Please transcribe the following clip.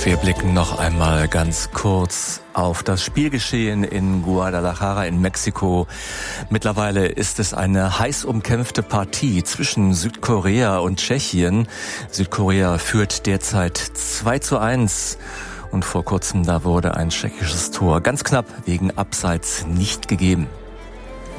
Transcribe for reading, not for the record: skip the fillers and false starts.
Wir blicken noch einmal ganz kurz auf das Spielgeschehen in Guadalajara in Mexiko. Mittlerweile ist es eine heiß umkämpfte Partie zwischen Südkorea und Tschechien. Südkorea führt derzeit 2:1 und vor kurzem da wurde ein tschechisches Tor ganz knapp wegen Abseits nicht gegeben.